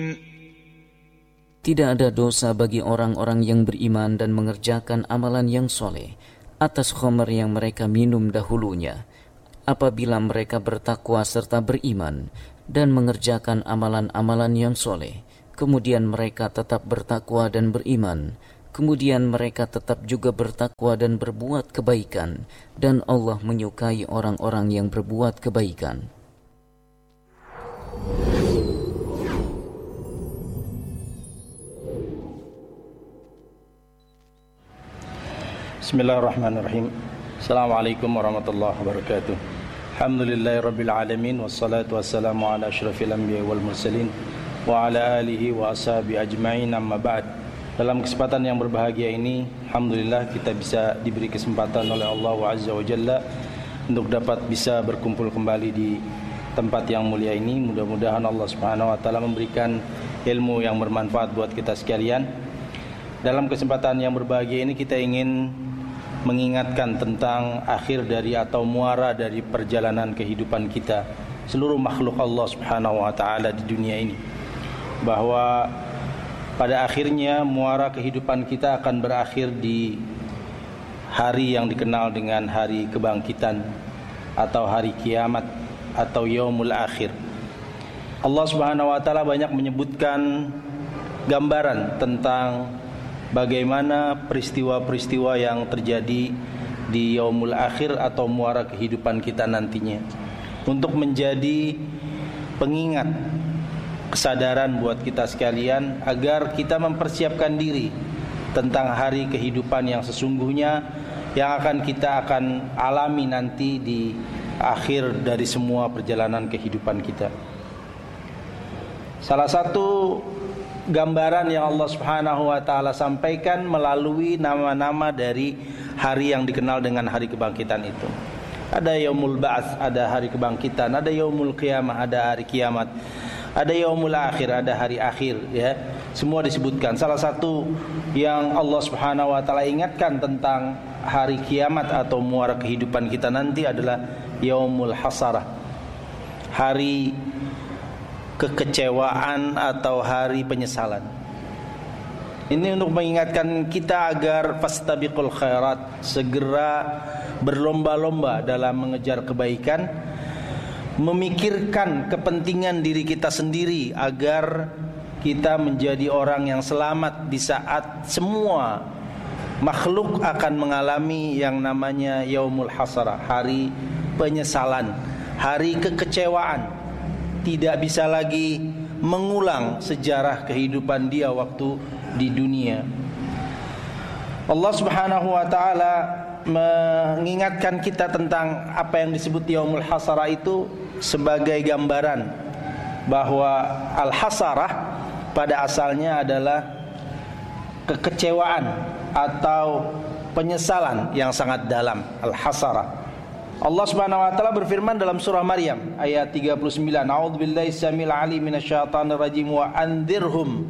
Tidak ada dosa bagi orang-orang yang beriman dan mengerjakan amalan yang soleh atas khamr yang mereka minum dahulunya, apabila mereka bertakwa serta beriman dan mengerjakan amalan-amalan yang soleh, kemudian mereka tetap bertakwa dan beriman, kemudian mereka tetap juga bertakwa dan berbuat kebaikan, dan Allah menyukai orang-orang yang berbuat kebaikan. Bismillahirrahmanirrahim. Assalamualaikum warahmatullahi wabarakatuh. Alhamdulillahirabbil alamin wassalatu wassalamu ala asyrafil anbiya'i wal mursalin wa ala alihi wa ashabi ajmain, amma ba'd. Dalam kesempatan yang berbahagia ini, alhamdulillah kita bisa diberi kesempatan oleh Allah Azza wa Jalla untuk dapat bisa berkumpul kembali di tempat yang mulia ini. Mudah-mudahan Allah Subhanahu wa taala memberikan ilmu yang bermanfaat buat kita sekalian. Dalam kesempatan yang berbahagia ini kita ingin mengingatkan tentang akhir dari atau muara dari perjalanan kehidupan kita, seluruh makhluk Allah Subhanahu wa taala di dunia ini, bahwa pada akhirnya muara kehidupan kita akan berakhir di hari yang dikenal dengan hari kebangkitan atau hari kiamat atau yaumul akhir. Allah Subhanahu wa taala banyak menyebutkan gambaran tentang bagaimana peristiwa-peristiwa yang terjadi di yaumul akhir atau muara kehidupan kita nantinya, untuk menjadi pengingat, kesadaran buat kita sekalian agar kita mempersiapkan diri tentang hari kehidupan yang sesungguhnya yang kita akan alami nanti di akhir dari semua perjalanan kehidupan kita. Salah satu gambaran yang Allah Subhanahu wa taala sampaikan melalui nama-nama dari hari yang dikenal dengan hari kebangkitan itu. Ada yaumul ba'ats, ada hari kebangkitan, ada yaumul qiyamah, ada hari kiamat, ada yaumul akhir, ada hari akhir, ya. Semua disebutkan. Salah satu yang Allah Subhanahu wa taala ingatkan tentang hari kiamat atau muara kehidupan kita nanti adalah yaumul hasarah. Hari kekecewaan atau hari penyesalan. Ini untuk mengingatkan kita agar fastabiqul khairat, segera berlomba-lomba dalam mengejar kebaikan, memikirkan kepentingan diri kita sendiri agar kita menjadi orang yang selamat di saat semua makhluk akan mengalami yang namanya yaumul hasarah, hari penyesalan, hari kekecewaan. Tidak bisa lagi mengulang sejarah kehidupan dia waktu di dunia. Allah Subhanahu wa taala mengingatkan kita tentang apa yang disebut yaumul hasarah itu sebagai gambaran bahwa al-hasarah pada asalnya adalah kekecewaan atau penyesalan yang sangat dalam. Al-hasarah, Allah Subhanahu wa taala berfirman dalam surah Maryam ayat 39, A'udzubillahi samil alim minasyaitonir rajim wa andzirhum,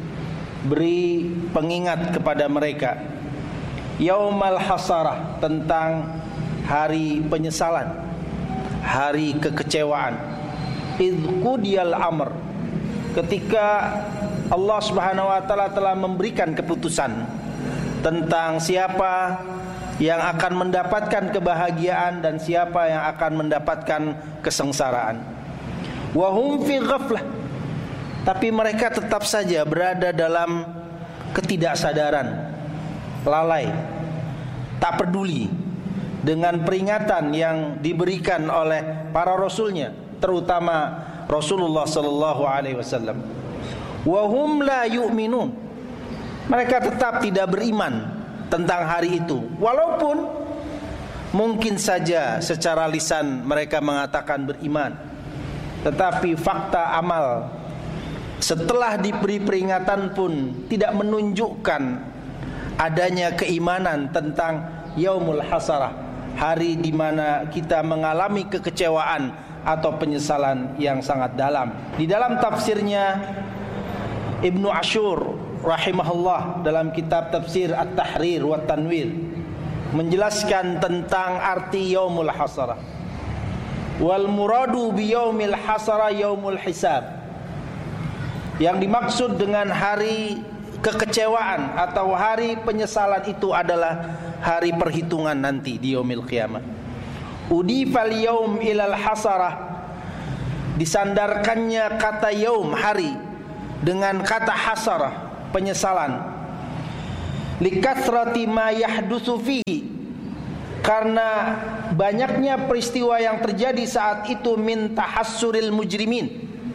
beri pengingat kepada mereka, yaumal hasarah, tentang hari penyesalan, hari kekecewaan, idz qudiyal amr, ketika Allah Subhanahu wa taala telah memberikan keputusan tentang siapa yang akan mendapatkan kebahagiaan dan siapa yang akan mendapatkan kesengsaraan. Wa hum fi ghaflah, tapi mereka tetap saja berada dalam ketidaksadaran, lalai, tak peduli dengan peringatan yang diberikan oleh para rasulnya, terutama Rasulullah sallallahu alaihi wasallam. Wa hum la yu'minun, mereka tetap tidak beriman tentang hari itu, walaupun mungkin saja secara lisan mereka mengatakan beriman, tetapi fakta amal setelah diberi peringatan pun tidak menunjukkan adanya keimanan tentang yaumul hasarah, hari di mana kita mengalami kekecewaan atau penyesalan yang sangat dalam. Di dalam tafsirnya Ibnu Ashur rahimahullah dalam kitab tafsir At-Tahrir wa Tanwir menjelaskan tentang arti yaumul hasarah. Wal muradu bi yaumil hasarah yaumul hisab. Yang dimaksud dengan hari kekecewaan atau hari penyesalan itu adalah hari perhitungan nanti di yaumil qiyamah. Udifal yaum ilal hasarah, disandarkannya kata yaum hari dengan kata hasarah penyesalan. Likathrati ma yahdutsu fihi, karena banyaknya peristiwa yang terjadi saat itu, min tahassuril mujrimin,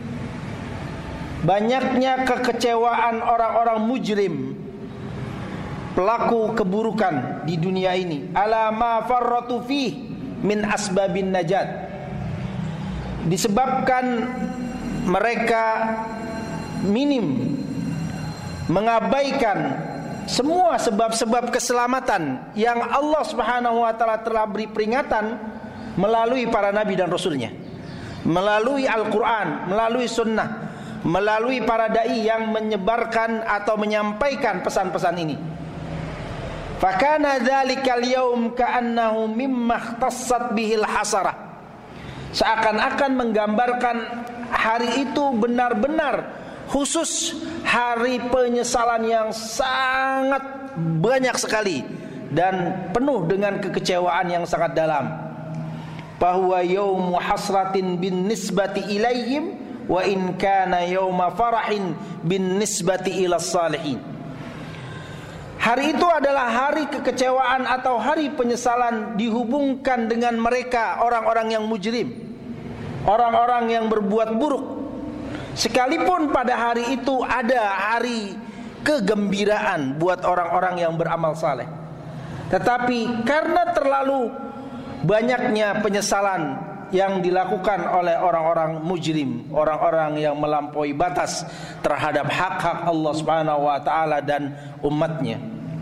banyaknya kekecewaan orang-orang mujrim, pelaku keburukan di dunia ini. Ala ma farratu fihi min asbabin najat, disebabkan mereka minim, mengabaikan semua sebab-sebab keselamatan yang Allah Subhanahu wa taala telah beri peringatan melalui para nabi dan rasulnya, melalui Al-Quran, melalui sunnah, melalui para dai yang menyebarkan atau menyampaikan pesan-pesan ini. Fakana dzalikal yaum ka'annahu mimma ikhtassat bihil hasarah, seakan-akan menggambarkan hari itu benar-benar khusus hari penyesalan yang sangat banyak sekali dan penuh dengan kekecewaan yang sangat dalam. Bahwa yaumu hasratin bin nisbati ilaihim wa in kana yauma farahin bin nisbati ilas salihin. Hari itu adalah hari kekecewaan atau hari penyesalan dihubungkan dengan mereka, orang-orang yang mujrim, orang-orang yang berbuat buruk. Sekalipun pada hari itu ada hari kegembiraan buat orang-orang yang beramal saleh, tetapi karena terlalu banyaknya penyesalan yang dilakukan oleh orang-orang mujrim, orang-orang yang melampaui batas terhadap hak-hak Allah Subhanahu wa taala dan umatnya.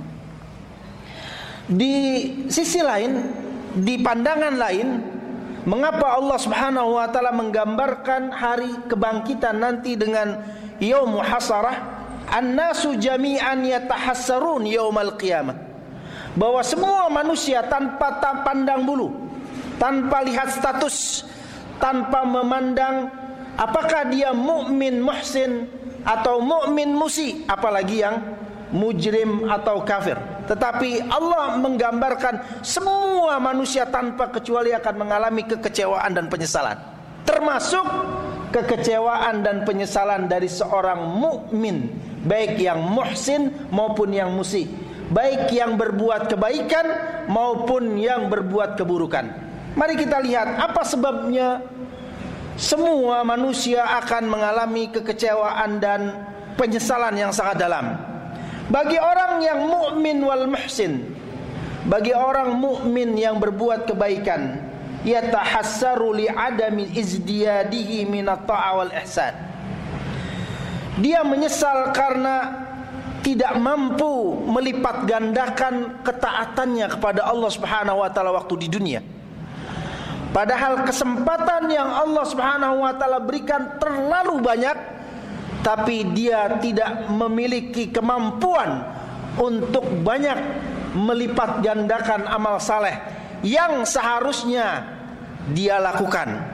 Di sisi lain, di pandangan lain, mengapa Allah Subhanahu wa taala menggambarkan hari kebangkitan nanti dengan yaumul hasarah? An-nasu jami'an yatahassarun yaumal qiyamah. Bahwa semua manusia tanpa pandang bulu, tanpa lihat status, tanpa memandang apakah dia mukmin muhsin atau mukmin musi, apalagi yang mujrim atau kafir. Tetapi Allah menggambarkan semua manusia tanpa kecuali akan mengalami kekecewaan dan penyesalan, termasuk kekecewaan dan penyesalan dari seorang mukmin, baik yang muhsin maupun yang musi, baik yang berbuat kebaikan maupun yang berbuat keburukan. Mari kita lihat apa sebabnya semua manusia akan mengalami kekecewaan dan penyesalan yang sangat dalam. Bagi orang yang mukmin wal muhsin, bagi orang mukmin yang berbuat kebaikan, yatahassaru li adami izdiyadihi minat ta'a wal ihsan, dia menyesal karena tidak mampu melipat gandakan ketaatannya kepada Allah Subhanahu wa taala waktu di dunia. Padahal kesempatan yang Allah Subhanahu wa taala berikan terlalu banyak, tapi dia tidak memiliki kemampuan untuk banyak melipat gandakan amal saleh yang seharusnya dia lakukan,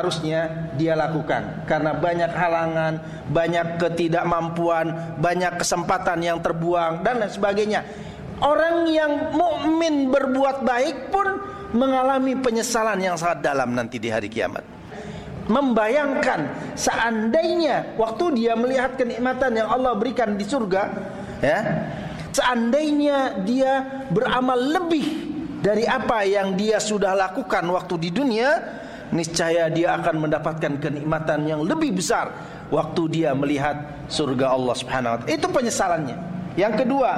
karena banyak halangan, banyak ketidakmampuan, banyak kesempatan yang terbuang dan lain sebagainya. Orang yang mukmin berbuat baik pun mengalami penyesalan yang sangat dalam nanti di hari kiamat. Membayangkan seandainya waktu dia melihat kenikmatan yang Allah berikan di surga, ya, seandainya dia beramal lebih dari apa yang dia sudah lakukan waktu di dunia, niscaya dia akan mendapatkan kenikmatan yang lebih besar waktu dia melihat surga Allah Subhanahu wa taala. Itu penyesalannya. Yang kedua,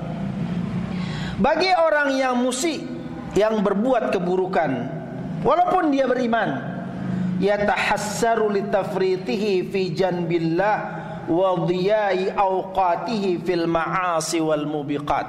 bagi orang yang musi, yang berbuat keburukan, walaupun dia beriman, yatahassaru litafritihi fi janbillah wa dhiyai awqatihi fil ma'asi wal mubiqat.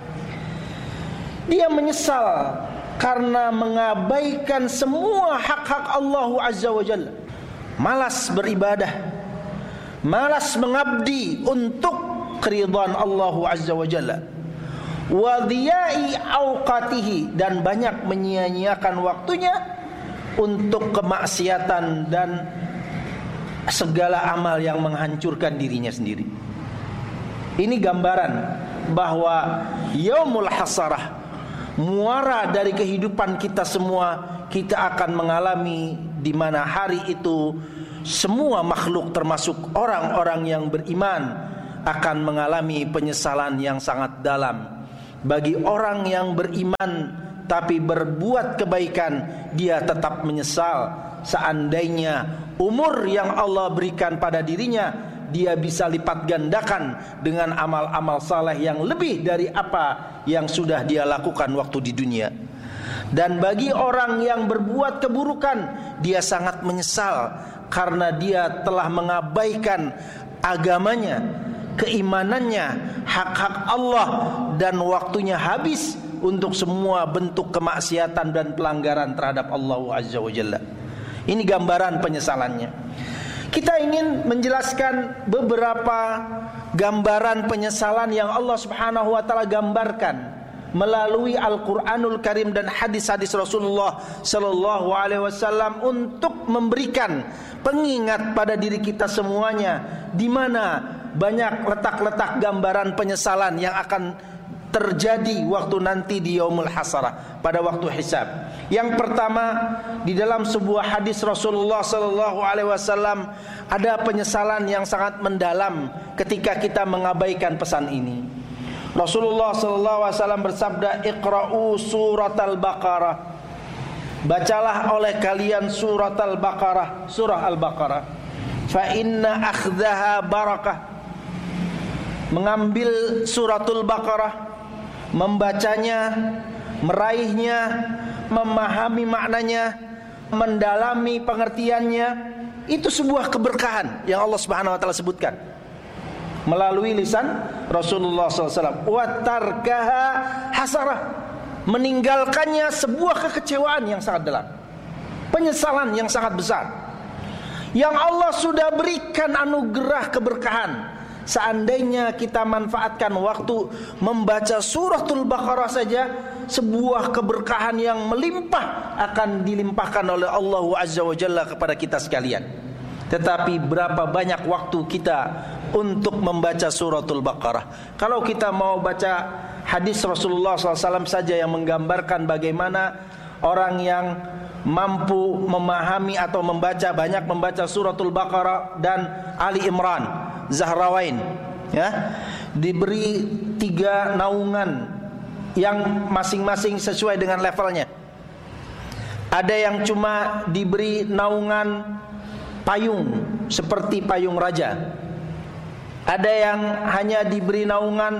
Dia menyesal karena mengabaikan semua hak-hak Allah Azza wa Jalla, malas beribadah, malas mengabdi untuk keridhaan Allah Azza wa Jalla, wa dhiyai awqatihi, dan banyak menyia-nyiakan waktunya untuk kemaksiatan dan segala amal yang menghancurkan dirinya sendiri. Ini gambaran bahwa yaumul hasarah, muara dari kehidupan kita semua, kita akan mengalami di mana hari itu semua makhluk termasuk orang-orang yang beriman akan mengalami penyesalan yang sangat dalam. Bagi orang yang beriman tapi berbuat kebaikan, dia tetap menyesal. Seandainya umur yang Allah berikan pada dirinya, dia bisa lipat gandakan dengan amal-amal saleh yang lebih dari apa yang sudah dia lakukan waktu di dunia. Dan bagi orang yang berbuat keburukan, dia sangat menyesal karena dia telah mengabaikan agamanya, keimanannya, hak-hak Allah, dan waktunya habis untuk semua bentuk kemaksiatan dan pelanggaran terhadap Allah Azza wa Jalla. Ini gambaran penyesalannya. Kita ingin menjelaskan beberapa gambaran penyesalan yang Allah Subhanahu wa taala gambarkan melalui Al-Qur'anul Karim dan hadis-hadis Rasulullah sallallahu alaihi wasallam untuk memberikan pengingat pada diri kita semuanya, di mana banyak letak-letak gambaran penyesalan yang akan terjadi waktu nanti di yaumul hasarah, pada waktu hisab. Yang pertama, di dalam sebuah hadis Rasulullah sallallahu alaihi wasallam ada penyesalan yang sangat mendalam ketika kita mengabaikan pesan ini. Rasulullah sallallahu alaihi wasallam bersabda, "Iqra'u surat al-Baqarah." Bacalah oleh kalian surat al-Baqarah, surah al-Baqarah. Fa inna akhdaha barakah. Mengambil suratul Baqarah, membacanya, meraihnya, memahami maknanya, mendalami pengertiannya, itu sebuah keberkahan yang Allah Subhanahu wa taala sebutkan melalui lisan Rasulullah SAW. Wa tarkaha hasarah, meninggalkannya sebuah kekecewaan yang sangat dalam, penyesalan yang sangat besar, yang Allah sudah berikan anugerah keberkahan. Seandainya kita manfaatkan waktu membaca suratul Baqarah saja, sebuah keberkahan yang melimpah akan dilimpahkan oleh Allah Azza wa Jalla kepada kita sekalian. Tetapi berapa banyak waktu kita untuk membaca suratul Baqarah? Kalau kita mau baca hadis Rasulullah SAW saja yang menggambarkan bagaimana orang yang mampu memahami atau membaca suratul Baqarah dan Ali Imran, Zahrawain, ya, diberi 3 naungan yang masing-masing sesuai dengan levelnya. Ada yang cuma diberi naungan payung seperti payung raja. Ada yang hanya diberi naungan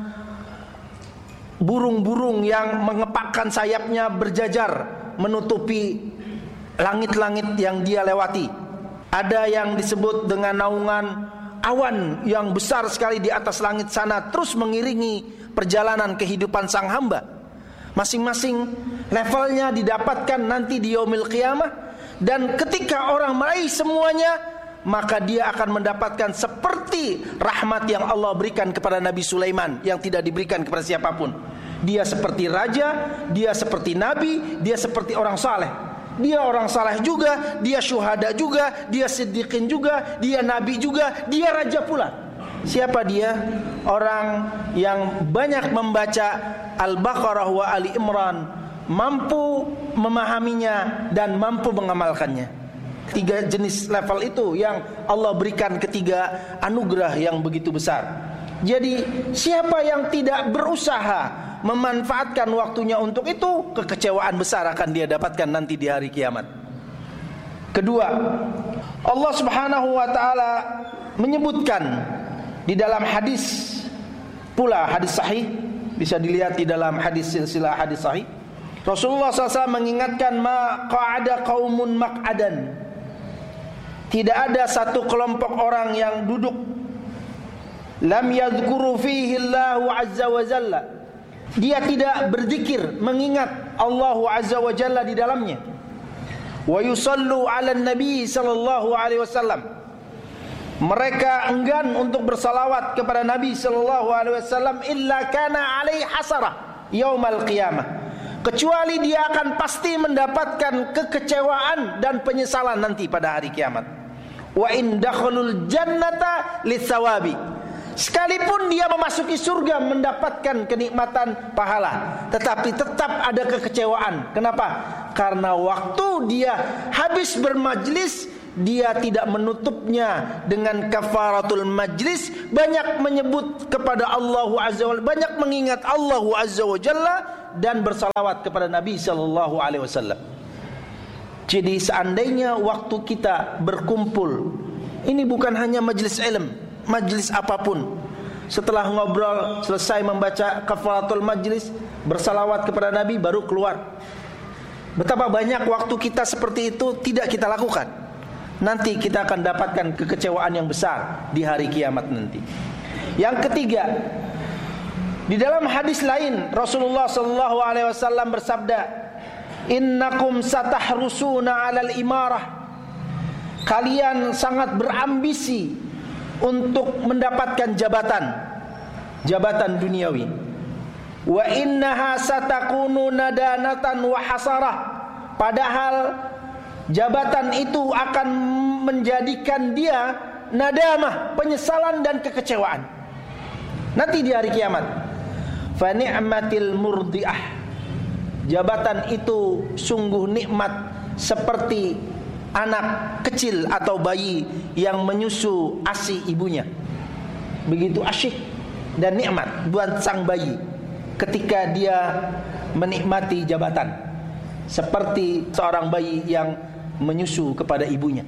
burung-burung yang mengepakkan sayapnya berjajar menutupi langit-langit yang dia lewati. Ada yang disebut dengan naungan awan yang besar sekali di atas langit sana, terus mengiringi perjalanan kehidupan sang hamba. Masing-masing levelnya didapatkan nanti di yaumil qiyamah. Dan ketika orang meraih semuanya, maka dia akan mendapatkan seperti rahmat yang Allah berikan kepada Nabi Sulaiman yang tidak diberikan kepada siapapun. Dia seperti raja, dia seperti nabi, dia seperti orang saleh. Dia orang saleh juga, dia syuhada juga, dia siddiqin juga, dia nabi juga, dia raja pula. Siapa dia? Orang yang banyak membaca Al-Baqarah wa Ali Imran, mampu memahaminya dan mampu mengamalkannya. 3 jenis level itu yang Allah berikan, ketiga anugerah yang begitu besar. Jadi siapa yang tidak berusaha memanfaatkan waktunya untuk itu, kekecewaan besar akan dia dapatkan nanti di hari kiamat. Kedua, Allah Subhanahu wa taala menyebutkan di dalam hadis pula, hadis sahih, bisa dilihat di dalam hadis silsilah hadis sahih. Rasulullah SAW mengingatkan, ma qa'ada qaumun maq'adan. Tidak ada satu kelompok orang yang duduk, lam yadhkuru fihi Allahu azza wa jalla, dia tidak berzikir mengingat Allah azza wa jalla di dalamnya. Wa yusallu ala nabi sallallahu alaihi wasallam, mereka enggan untuk bersalawat kepada Nabi sallallahu alaihi wasallam, illa kana alaihi hasarah yaumal qiyamah, kecuali dia akan pasti mendapatkan kekecewaan dan penyesalan nanti pada hari kiamat. wa in dakhalul jannata litsawabi. Sekalipun dia memasuki surga mendapatkan kenikmatan pahala, tetapi tetap ada kekecewaan. Kenapa? Karena waktu dia habis bermajlis, dia tidak menutupnya dengan kafaratul majlis, banyak menyebut kepada Allah Azza wa Jalla, banyak mengingat Allah Azza wa Jalla, dan bersalawat kepada Nabi sallallahu alaihi wasallam. Jadi seandainya waktu kita berkumpul, ini bukan hanya majlis ilmu, majlis apapun, setelah ngobrol, selesai membaca kafaratul majlis, bersalawat kepada Nabi, baru keluar. Betapa banyak waktu kita seperti itu tidak kita lakukan. Nanti kita akan dapatkan kekecewaan yang besar di hari kiamat nanti. Yang ketiga, di dalam hadis lain Rasulullah sallallahu alaihi wasallam bersabda, "Innakum satahrusuna 'alal imarah." Kalian sangat berambisi untuk mendapatkan jabatan duniawi. Wa innaha satakunu nadanatan wa hasarah. Padahal jabatan itu akan menjadikan dia nadamah, penyesalan dan kekecewaan nanti di hari kiamat. Fa ni'matil murdiah. Jabatan itu sungguh nikmat, seperti anak kecil atau bayi yang menyusu ASI ibunya. Begitu asyik dan nikmat buat sang bayi ketika dia menikmati jabatan, seperti seorang bayi yang menyusu kepada ibunya.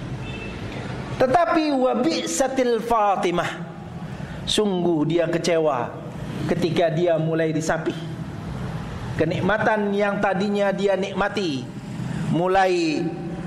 Tetapi wabi'satil Fatimah, sungguh dia kecewa ketika dia mulai disapih. Kenikmatan yang tadinya dia nikmati mulai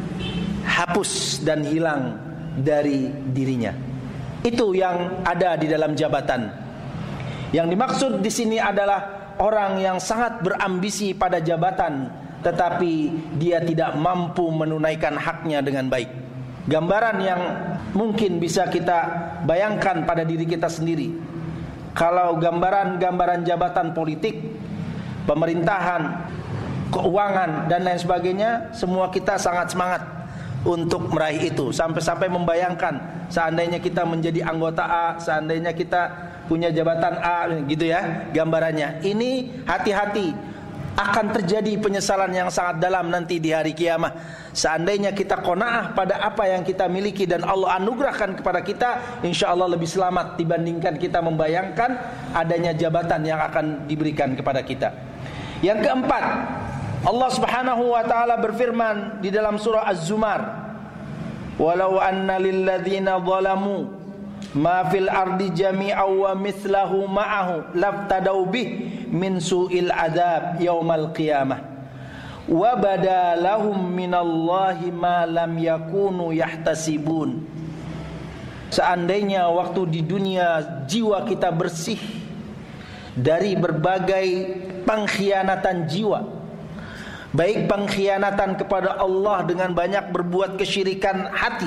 hapus dan hilang dari dirinya. Itu yang ada di dalam jabatan. Yang dimaksud di sini adalah orang yang sangat berambisi pada jabatan, tetapi dia tidak mampu menunaikan haknya dengan baik. Gambaran yang mungkin bisa kita bayangkan pada diri kita sendiri. Kalau gambaran jabatan politik, pemerintahan, keuangan dan lain sebagainya, semua kita sangat semangat untuk meraih itu. Sampai-sampai membayangkan seandainya kita menjadi anggota A, seandainya kita punya jabatan A, gitu ya gambarannya. Ini hati-hati, akan terjadi penyesalan yang sangat dalam nanti di hari kiamat. Seandainya kita qanaah pada apa yang kita miliki dan Allah anugerahkan kepada kita, insya Allah lebih selamat dibandingkan kita membayangkan adanya jabatan yang akan diberikan kepada kita. Yang keempat, Allah Subhanahu wa taala berfirman di dalam surah Az-Zumar, "Walau anna lil ladzina zalamu ma fil ardi jami'an wa mithlahu ma'ahu laftadau bih min su'il adzab yaumal qiyamah wa badalahum minallahi ma lam yakunu yahtasibun." Seandainya waktu di dunia jiwa kita bersih dari berbagai pengkhianatan jiwa, baik pengkhianatan kepada Allah dengan banyak berbuat kesyirikan hati,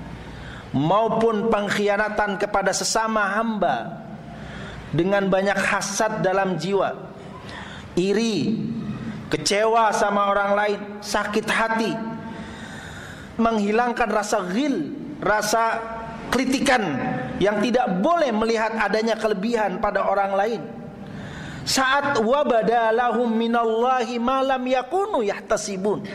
maupun pengkhianatan kepada sesama hamba dengan banyak hasad dalam jiwa, iri, kecewa sama orang lain, sakit hati, menghilangkan rasa ghil, rasa kritikan yang tidak boleh melihat adanya kelebihan pada orang lain. Saat wabadalahum minallahi ma lam yakunu yahtasibun,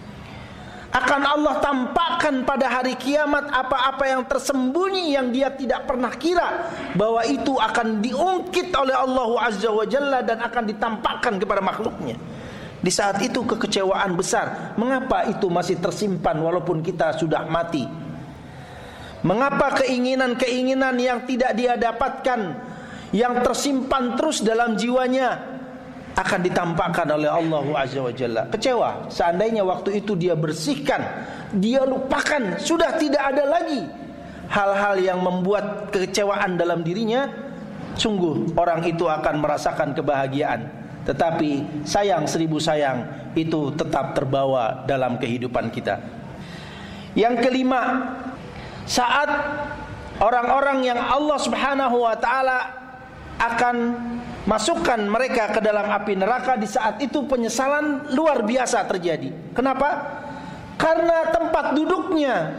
akan Allah tampakkan pada hari kiamat apa-apa yang tersembunyi yang dia tidak pernah kira bahwa itu akan diungkit oleh Allah Azza wa Jalla dan akan ditampakkan kepada makhluknya. Di saat itu kekecewaan besar. Mengapa itu masih tersimpan walaupun kita sudah mati? Mengapa keinginan-keinginan yang tidak dia dapatkan, yang tersimpan terus dalam jiwanya, akan ditampakkan oleh Allah Azza wa Jalla? Kecewa. Seandainya waktu itu dia bersihkan, dia lupakan, sudah tidak ada lagi hal-hal yang membuat kekecewaan dalam dirinya, sungguh orang itu akan merasakan kebahagiaan. Tetapi sayang seribu sayang, itu tetap terbawa dalam kehidupan kita. Yang kelima, saat orang-orang yang Allah Subhanahu wa taala akan masukkan mereka ke dalam api neraka, di saat itu penyesalan luar biasa terjadi. Kenapa? Karena tempat duduknya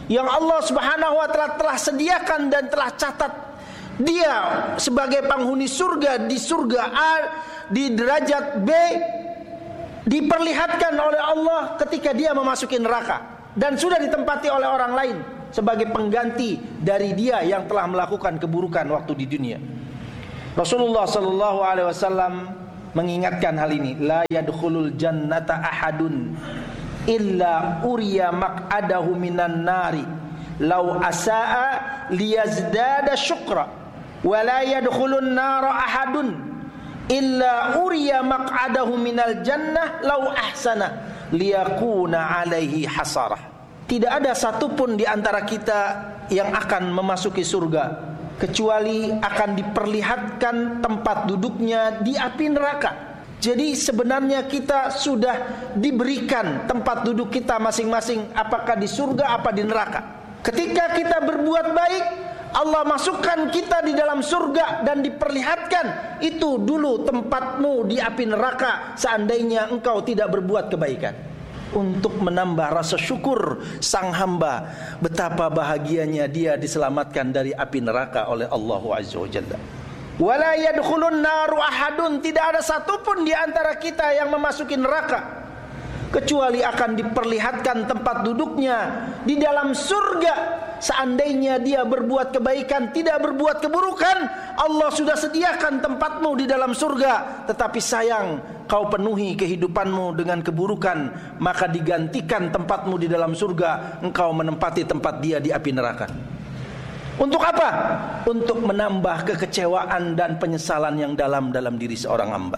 yang Allah Subhanahu wa taala telah sediakan dan telah catat dia sebagai penghuni surga di surga A, di derajat B, diperlihatkan oleh Allah ketika dia memasuki neraka dan sudah ditempati oleh orang lain sebagai pengganti dari dia yang telah melakukan keburukan waktu di dunia. Rasulullah sallallahu alaihi wasallam mengingatkan hal ini, la yadkhulul jannata ahadun illa uriya maq'adahu minan nari law asaa liyazdada syukra wa la yadkhulun nara ahadun illa uriya maq'adahu minal jannah law ahsana liyakuna alaihi hasarah. Tidak ada satupun di antara kita yang akan memasuki surga kecuali akan diperlihatkan tempat duduknya di api neraka. Jadi sebenarnya kita sudah diberikan tempat duduk kita masing-masing, apakah di surga apa di neraka. Ketika kita berbuat baik, Allah masukkan kita di dalam surga dan diperlihatkan itu dulu tempatmu di api neraka seandainya engkau tidak berbuat kebaikan. Untuk menambah rasa syukur sang hamba betapa bahagianya dia diselamatkan dari api neraka oleh Allah Azza wa Jalla. Wala yadkhulun naru ahadun, tidak ada satupun di antara kita yang memasuki neraka kecuali akan diperlihatkan tempat duduknya di dalam surga. Seandainya dia berbuat kebaikan, tidak berbuat keburukan, Allah sudah sediakan tempatmu di dalam surga. Tetapi sayang, kau penuhi kehidupanmu dengan keburukan, maka digantikan tempatmu di dalam surga, engkau menempati tempat dia di api neraka. Untuk apa? Untuk menambah kekecewaan dan penyesalan yang dalam diri seorang hamba.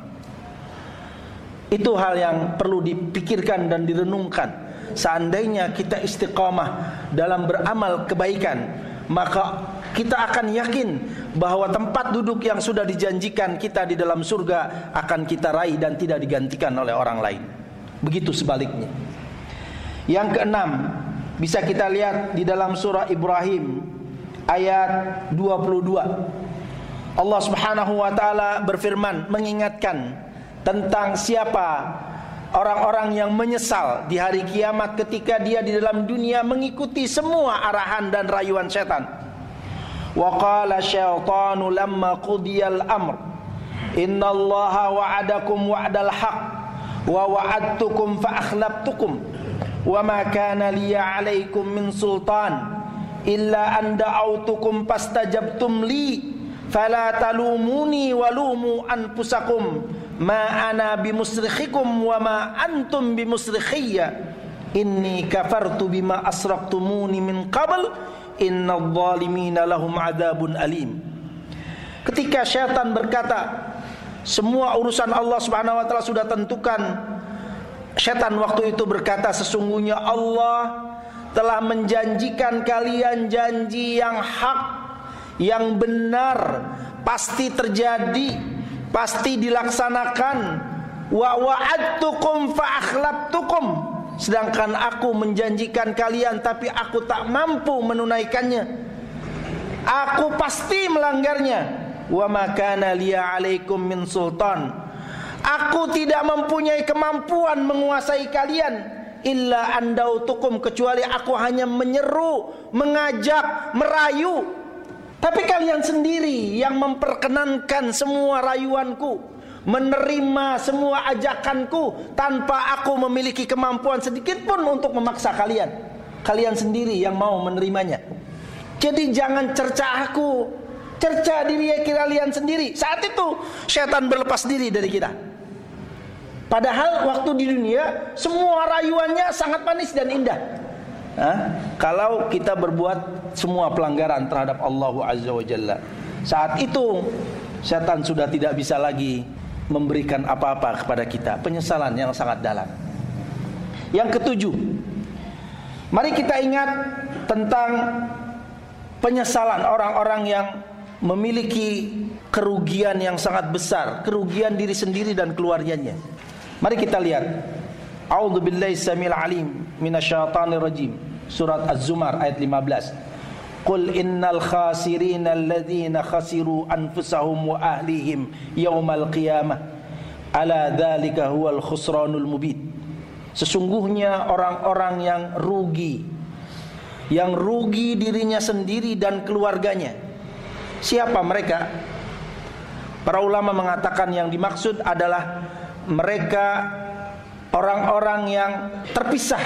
Itu hal yang perlu dipikirkan dan direnungkan. Seandainya kita istiqamah dalam beramal kebaikan, maka kita akan yakin bahwa tempat duduk yang sudah dijanjikan kita di dalam surga akan kita raih dan tidak digantikan oleh orang lain. Begitu sebaliknya. Yang keenam, bisa kita lihat di dalam surah Ibrahim ayat 22. Allah Subhanahu wa taala berfirman mengingatkan tentang siapa orang-orang yang menyesal di hari kiamat ketika dia di dalam dunia mengikuti semua arahan dan rayuan setan. Wa qala syaitanu lamma qudiyal amr innallaha wa'adakum wa'dal haqq wa wa'adtukum fa akhlaftukum wa ma kana liya 'alaikum min sultan illa an da'autukum fastajabtum li fala talumuni walumu anfusakum ma ana bimusrikhikum wa ma antum bimusrikhiyya inni kafartu bima asraqtumuni min qabl innadh dhalimina lahum adzabun alim. Ketika syaitan berkata, semua urusan Allah Subhanahu wa taala sudah tentukan, syaitan waktu itu berkata, sesungguhnya Allah telah menjanjikan kalian janji yang hak, yang benar, pasti terjadi, pasti dilaksanakan. Wa wa'adtukum fa akhlaftukum, sedangkan aku menjanjikan kalian tapi aku tak mampu menunaikannya, aku pasti melanggarnya. Wa ma kana liya 'alaikum min sultan, aku tidak mempunyai kemampuan menguasai kalian. Illa andautukum, kecuali aku hanya menyeru, mengajak, merayu. Tapi kalian sendiri yang memperkenankan semua rayuanku, menerima semua ajakanku tanpa aku memiliki kemampuan sedikit pun untuk memaksa kalian. Kalian sendiri yang mau menerimanya. Jadi jangan cerca aku, cerca diri kalian sendiri. Saat itu syaitan berlepas diri dari kita. Padahal waktu di dunia semua rayuannya sangat manis dan indah. Kalau kita berbuat semua pelanggaran terhadap Allah Azza wa Jalla, saat itu syaitan sudah tidak bisa lagi memberikan apa-apa kepada kita. Penyesalan yang sangat dalam. Yang ketujuh, mari kita ingat tentang penyesalan orang-orang yang memiliki kerugian yang sangat besar, kerugian diri sendiri dan keluarganya. Mari kita lihat. A'udzubillahi samil alim minasyaitonir rajim. Surat Az-Zumar ayat 15. Qul innal khasirina alladzina khasiru anfusahum wa ahlihim yaumal qiyamah. Ala dzalika huwal khusranul mubin. Sesungguhnya orang-orang yang rugi yang rugi dirinya sendiri dan keluarganya. Siapa mereka? Para ulama mengatakan yang dimaksud adalah mereka orang-orang yang terpisah,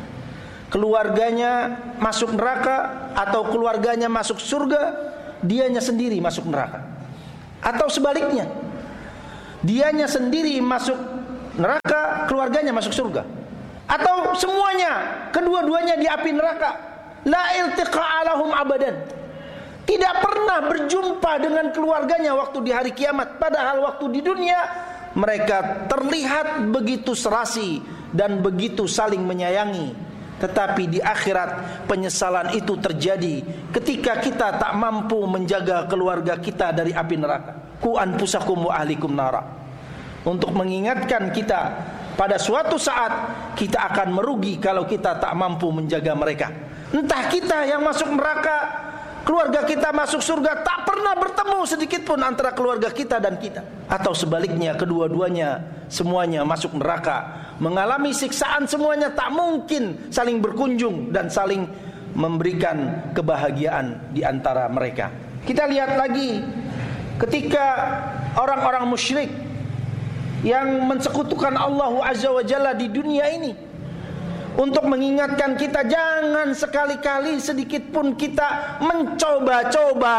keluarganya masuk neraka atau keluarganya masuk surga, dianya sendiri masuk neraka. Atau sebaliknya, dianya sendiri masuk neraka, keluarganya masuk surga. Atau semuanya, kedua-duanya di api neraka. La iltiqa'a lahum abadan. Tidak pernah berjumpa dengan keluarganya waktu di hari kiamat. Padahal waktu di dunia mereka terlihat begitu serasi dan begitu saling menyayangi. Tetapi di akhirat penyesalan itu terjadi ketika kita tak mampu menjaga keluarga kita dari api neraka. Ku anfusakum wa ahlikum nara. Untuk mengingatkan kita pada suatu saat kita akan merugi kalau kita tak mampu menjaga mereka. Entah kita yang masuk neraka, keluarga kita masuk surga, tak pernah bertemu sedikit pun antara keluarga kita dan kita. Atau sebaliknya, kedua-duanya semuanya masuk neraka, mengalami siksaan semuanya, tak mungkin saling berkunjung dan saling memberikan kebahagiaan di antara mereka. Kita lihat lagi ketika orang-orang musyrik yang mensekutukan Allah Azza wa Jalla di dunia ini, untuk mengingatkan kita jangan sekali-kali sedikit pun kita mencoba-coba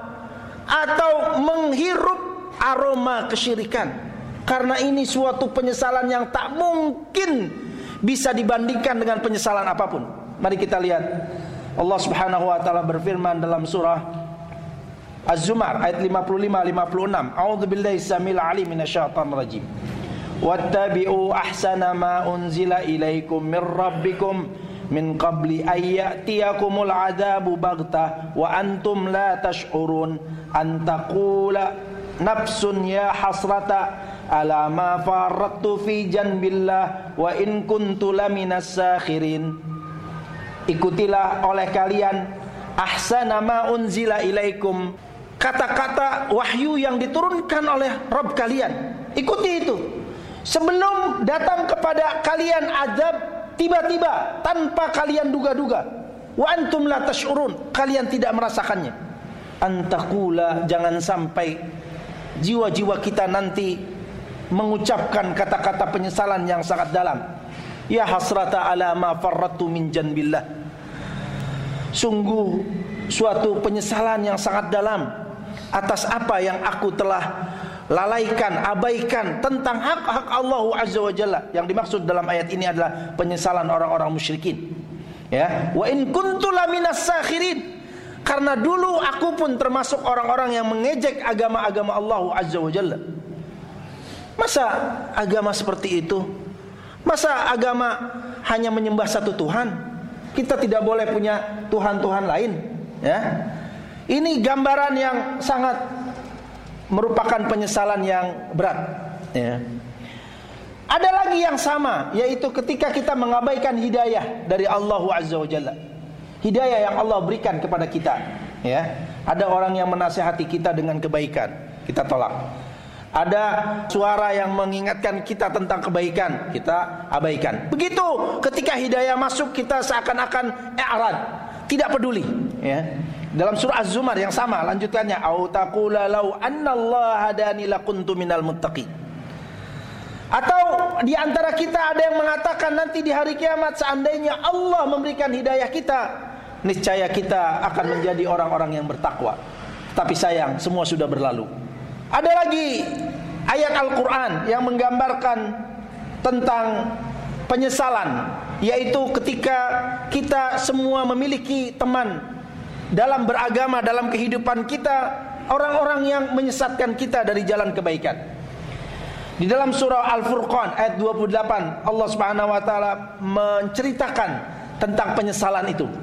atau menghirup aroma kesyirikan. Karena ini suatu penyesalan yang tak mungkin bisa dibandingkan dengan penyesalan apapun. Mari kita lihat Allah Subhanahu wa taala berfirman dalam surah Az-Zumar ayat 55-56. A'udzubillahi samil alim minasyaitonir rajim. Wattabi'u ahsana ma unzila ilaikum min rabbikum min qabli ayyatiyakumul adzabu baghtah wa antum la tash'urun an taqula nafsun ya hasrata ala ma faradtu fi janbillah wa in kuntu laminas sakhirin. Ikutilah oleh kalian ahsana ma unzila ilaikum, kata-kata wahyu yang diturunkan oleh Rabb kalian. Ikuti itu sebelum datang kepada kalian azab tiba-tiba tanpa kalian duga-duga. Wa antum la tash'urun, kalian tidak merasakannya. Antakula, jangan sampai jiwa-jiwa kita nanti mengucapkan kata-kata penyesalan yang sangat dalam. Ya hasrata ala ma farrattu min janbillah. Sungguh suatu penyesalan yang sangat dalam atas apa yang aku telah lalaikan, abaikan tentang hak-hak Allah Azza wa Jalla. Yang dimaksud dalam ayat ini adalah penyesalan orang-orang musyrikin. Ya, wa in kuntu laminas sakhirin. Karena dulu aku pun termasuk orang-orang yang mengejek agama-agama Allah Azza wa Jalla. Masa agama seperti itu? Masa agama hanya menyembah satu Tuhan? Kita tidak boleh punya Tuhan-Tuhan lain, ya? Ini gambaran yang sangat merupakan penyesalan yang berat, ya. Ada lagi yang sama, yaitu ketika kita mengabaikan hidayah dari Allah Azza wa Jalla. Hidayah yang Allah berikan kepada kita, ya. Ada orang yang menasihati kita dengan kebaikan, kita tolak. Ada suara yang mengingatkan kita tentang kebaikan, kita abaikan. Begitu ketika hidayah masuk, kita seakan-akan i'rad, tidak peduli, ya. Dalam surah Az-Zumar yang sama lanjutannya, au taqula law annallaha hadani lakuntu minal muttaqin. Atau di antara kita ada yang mengatakan nanti di hari kiamat seandainya Allah memberikan hidayah kita, niscaya kita akan menjadi orang-orang yang bertakwa. Tapi sayang, semua sudah berlalu. Ada lagi ayat Al-Quran yang menggambarkan tentang penyesalan, yaitu ketika kita semua memiliki teman dalam beragama, dalam kehidupan kita, orang-orang yang menyesatkan kita dari jalan kebaikan. Di dalam surah Al-Furqan ayat 28, Allah Subhanahu wa taala menceritakan tentang penyesalan itu.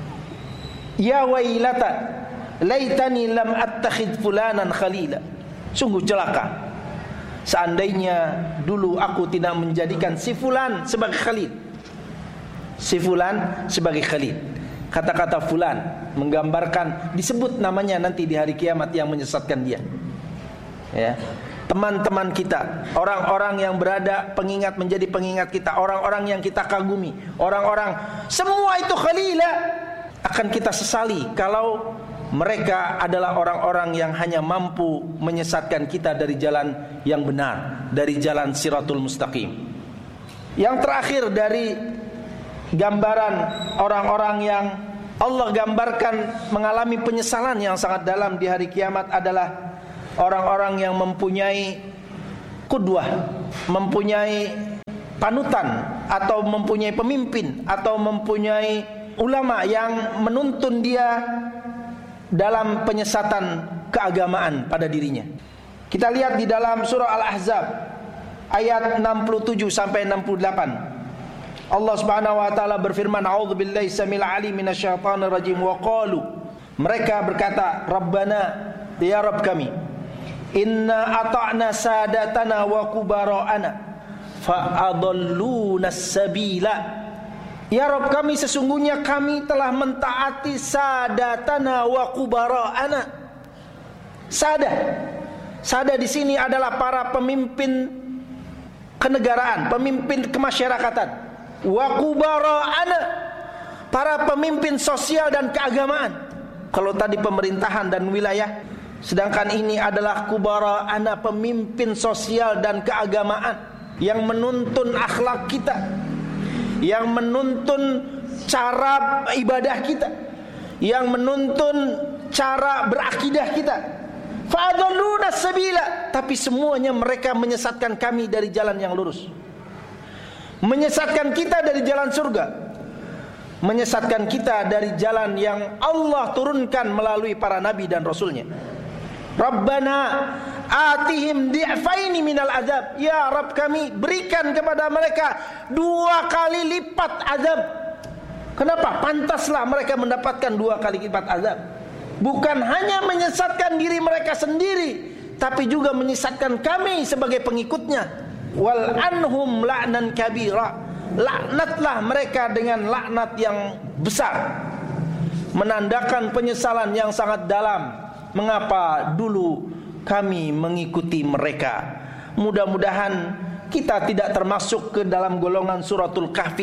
Ya wailata laitani lam attakhidh fulanan khalila. Sungguh celaka, seandainya dulu aku tidak menjadikan si fulan sebagai khalil. Si fulan sebagai khalil. Kata-kata fulan menggambarkan, disebut namanya nanti di hari kiamat yang menyesatkan dia, ya. Teman-teman kita, orang-orang yang berada pengingat, menjadi pengingat kita, orang-orang yang kita kagumi, orang-orang, semua itu khalilah. akan kita sesali kalau mereka adalah orang-orang yang hanya mampu menyesatkan kita dari jalan yang benar, dari jalan siratul mustaqim. Yang terakhir dari gambaran orang-orang yang Allah gambarkan mengalami penyesalan yang sangat dalam di hari kiamat adalah orang-orang yang mempunyai qudwah, mempunyai panutan, atau mempunyai pemimpin, atau mempunyai ulama yang menuntun dia dalam penyesatan keagamaan pada dirinya. Kita lihat di dalam surah Al-Ahzab ayat 67 sampai 68. Allah Subhanahu wa taala berfirman, "A'udzubillahi samil alim minasyaitonir rajim." Wa qalu, mereka berkata, "Rabbana, ya Rabb kami, inna ata'na sadatana wa kubara'ana fa'adalluna sabila." Ya Rabb kami, sesungguhnya kami telah mentaati sadatana wa kubara'ana. Sada di sini adalah para pemimpin kenegaraan, pemimpin kemasyarakatan. Wa kubara'ana, para pemimpin sosial dan keagamaan. Kalau tadi pemerintahan dan wilayah, sedangkan ini adalah kubara'ana, pemimpin sosial dan keagamaan yang menuntun akhlak kita, yang menuntun cara ibadah kita, yang menuntun cara berakidah kita. Fa'adalluna sabila, tapi semuanya mereka menyesatkan kami dari jalan yang lurus, menyesatkan kita dari jalan surga, menyesatkan kita dari jalan yang Allah turunkan melalui para nabi dan rasulnya. Rabbana atihim di'faini minal azab. Ya Rabb kami, berikan kepada mereka 2 kali lipat azab. Kenapa? Pantaslah mereka mendapatkan 2 kali lipat azab. Bukan hanya menyesatkan diri mereka sendiri, tapi juga menyesatkan kami sebagai pengikutnya. Wal anhum la'nan kabira, laknatlah mereka dengan laknat yang besar, menandakan penyesalan yang sangat dalam. Mengapa dulu kami mengikuti mereka? Mudah-mudahan kita tidak termasuk ke dalam golongan suratul Kahfi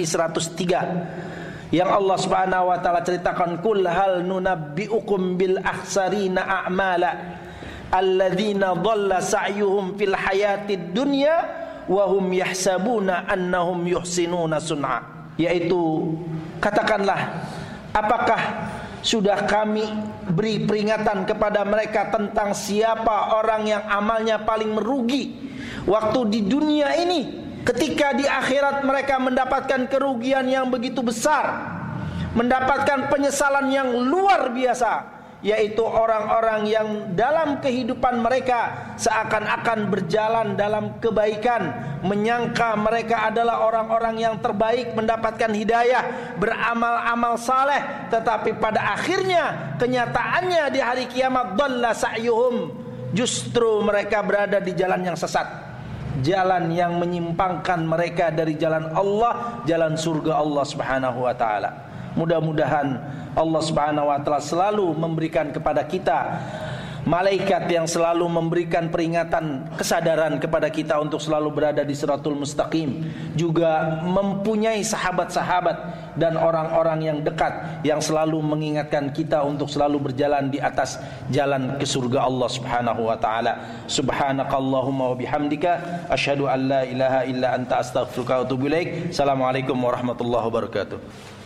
103 yang Allah Subhanahu wa taala ceritakan, kul hal nunabbiukum bil akhsarina a'mala alladzina dhalla sa'yuhum fil hayatid dunya wa hum yahsabuna annahum yuhsinuna sun'a. Yaitu, katakanlah, apakah sudah kami beri peringatan kepada mereka tentang siapa orang yang amalnya paling merugi waktu di dunia ini, ketika di akhirat mereka mendapatkan kerugian yang begitu besar, mendapatkan penyesalan yang luar biasa, yaitu orang-orang yang dalam kehidupan mereka seakan-akan berjalan dalam kebaikan, menyangka mereka adalah orang-orang yang terbaik, mendapatkan hidayah, beramal-amal saleh, tetapi pada akhirnya kenyataannya di hari kiamat dhalla sa'yuhum, justru mereka berada di jalan yang sesat, jalan yang menyimpangkan mereka dari jalan Allah, jalan surga Allah Subhanahu wa taala. Mudah-mudahan Allah Subhanahu wa taala selalu memberikan kepada kita malaikat yang selalu memberikan peringatan, kesadaran kepada kita untuk selalu berada di siratul mustaqim, juga mempunyai sahabat-sahabat dan orang-orang yang dekat yang selalu mengingatkan kita untuk selalu berjalan di atas jalan ke surga Allah Subhanahu wa taala. Subhanakallahumma wa bihamdika asyhadu an la ilaha illa anta astaghfiruka wa atubu ilaik. Assalamualaikum warahmatullahi wabarakatuh.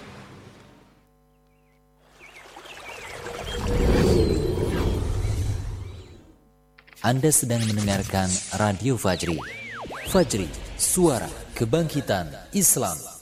Anda sedang mendengarkan Radio Fajri. Fajri, suara kebangkitan Islam.